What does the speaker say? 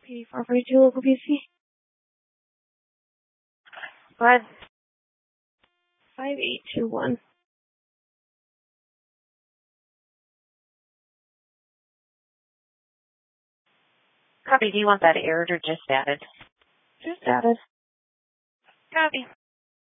PD442 local PC. Go ahead. 5821. Copy. Do you want that aired or just added? Just added. Copy.